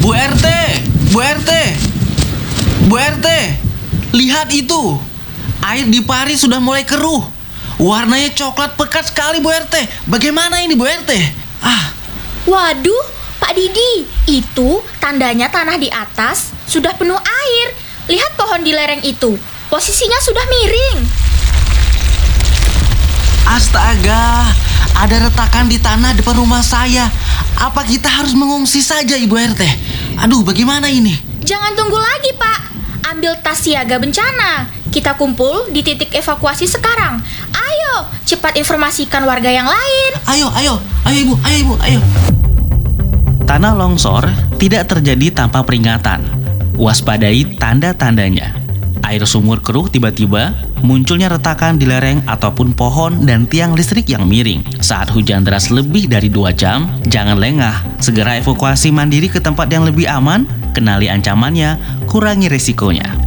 Bu RT, Bu RT, Bu RT, lihat itu. Air di Pari sudah mulai keruh. Warnanya coklat pekat sekali, Bu RT. Bagaimana ini, Bu RT? Waduh, Pak Didi, itu tandanya tanah di atas sudah penuh air. Lihat pohon di lereng itu, posisinya sudah miring. Astaga, ada retakan di tanah depan rumah saya. Apa kita harus mengungsi saja, Ibu RT? Aduh, bagaimana ini? Jangan tunggu lagi, Pak. Ambil tas siaga bencana. Kita kumpul di titik evakuasi sekarang. Ayo, cepat informasikan warga yang lain. Ayo Ibu, ayo. Tanah longsor tidak terjadi tanpa peringatan. Waspadai tanda-tandanya. Air sumur keruh tiba-tiba, munculnya retakan di lereng ataupun pohon dan tiang listrik yang miring. Saat hujan deras lebih dari 2 jam, jangan lengah. Segera evakuasi mandiri ke tempat yang lebih aman, kenali ancamannya, kurangi resikonya.